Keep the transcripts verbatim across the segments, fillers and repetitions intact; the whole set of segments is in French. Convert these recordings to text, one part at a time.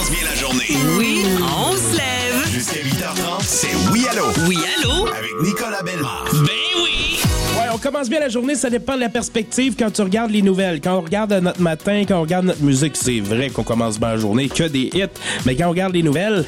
commence bien la journée. Oui, on se lève. Jusqu'à huit heures trente, c'est Oui Allô. Oui, allô? Avec Nicolas Bellemare. Ben oui! Ouais, on commence bien la journée, ça dépend de la perspective quand tu regardes les nouvelles. Quand on regarde notre matin, quand on regarde notre musique, c'est vrai qu'on commence bien la journée, que des hits. Mais quand on regarde les nouvelles,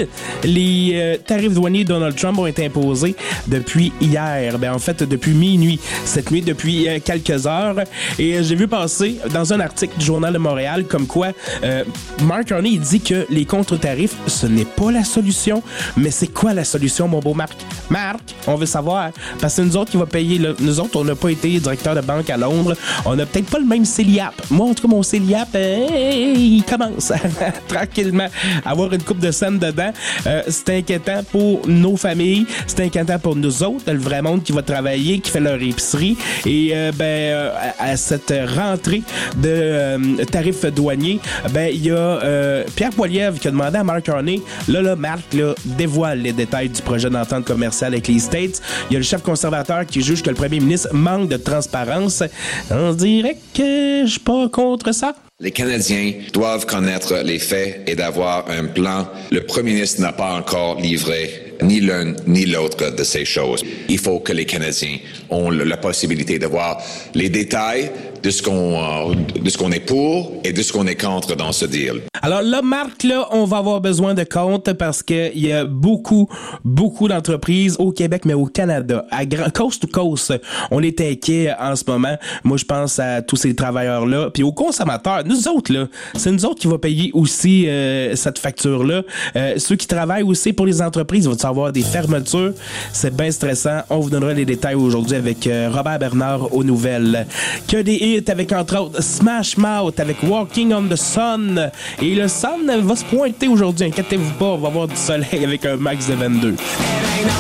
les euh, tarifs douaniers de Donald Trump ont été imposés depuis hier. Ben en fait, depuis minuit. Cette nuit, depuis euh, quelques heures. Et euh, j'ai vu passer dans un article du Journal de Montréal comme quoi euh, Mark Carney il dit que les contre-tarifs, ce n'est pas la solution. Mais c'est quoi la solution, mon beau Marc? Marc, on veut savoir. Parce que c'est nous autres qui va payer le Nous autres, on n'a pas été directeur de banque à Londres. On n'a peut-être pas le même C E L I A P. Moi, en tout cas, mon C E L I A P, euh, il commence tranquillement à avoir une coupe de scène dedans. Euh, c'est inquiétant pour nos familles. C'est inquiétant pour nous autres, le vrai monde qui va travailler, qui fait leur épicerie. Et euh, ben, euh, à, à cette rentrée de euh, tarifs douaniers, ben, il y a euh, Pierre Poilievre qui a demandé à Mark Carney, là, là, Marc, là, dévoile les détails du projet d'entente commerciale avec les States. Il y a le chef conservateur qui juge que le premier ministre manque de transparence. On dirait que je suis pas contre ça. Les Canadiens doivent connaître les faits et d'avoir un plan. Le premier ministre n'a pas encore livré ni l'un ni l'autre de ces choses. Il faut que les Canadiens ont la possibilité de voir les détails de ce qu'on de ce qu'on est pour et de ce qu'on est contre dans ce deal. Alors là, Marc, là, on va avoir besoin de comptes parce que il y a beaucoup, beaucoup d'entreprises au Québec, mais au Canada, à grand, coast to coast, on est inquiets en ce moment. Moi, je pense à tous ces travailleurs-là, puis aux consommateurs. Nous autres, là, c'est nous autres qui va payer aussi euh, cette facture-là. Euh, ceux qui travaillent aussi pour les entreprises, vont avoir des fermetures. C'est bien stressant. On vous donnera les détails aujourd'hui avec euh, Robert Bernard aux nouvelles. Que des hits avec, entre autres, Smash Mouth avec Walking on the Sun. Et le sun va se pointer aujourd'hui. Inquiétez-vous pas, on va avoir du soleil avec un max de vingt-deux.